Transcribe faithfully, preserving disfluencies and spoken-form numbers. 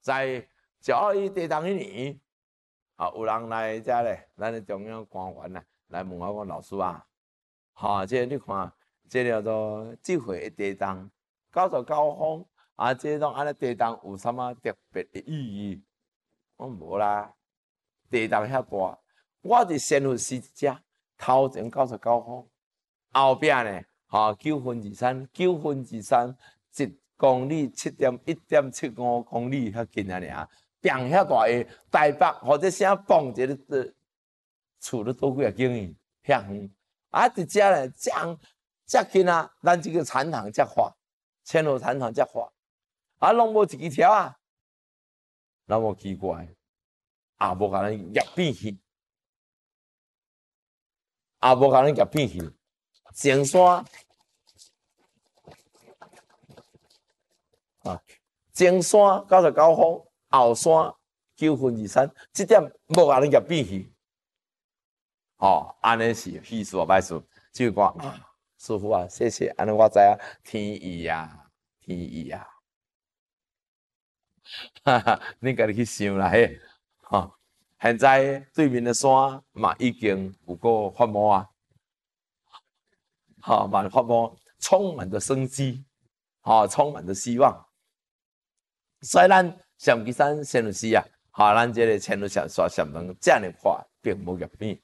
在九二一地震迄年，啊，有人来遮咧，咱的中央官员啊，来问我讲老师啊，哈、哦，这你看，这叫做这回地震九十九方啊，这种安尼地震有啥物特别的意义？我无啦，地震遐大，我伫仙佛寺遮头前九十九方，后壁呢，哈、哦，九分之三，九分之三一公里七点一点七五公里遐近啊尔，变遐大个台北或者啥蹦一个厝都多几啊间呢，遐远。啊，伫遮咧，遮遮近啊，咱这个禅堂遮发，千罗禅堂遮发，啊，拢无一支条啊，那么奇怪，也无甲咱叶变去，也无甲咱叶变去，前山啊，前山九十九方，后山九分之三，这点无甲咱叶变去，哦，安尼是稀疏啊，歹数，就讲啊。师傅啊，谢谢，安尼我知影天意啊，天意啊，哈哈，你家己去想啦嘿，哈，现在对面的山嘛已经有个发毛啊，哈，满发毛，充满着生机，哈，充满着希望。所以咱上基山仙路寺啊，哈，咱这个千路峡刷禅堂这样的话，并无入变。